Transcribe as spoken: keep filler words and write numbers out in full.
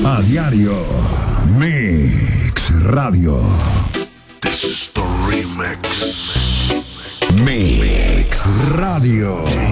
A diario. Mix Radio. This is the remix. Mix Radio.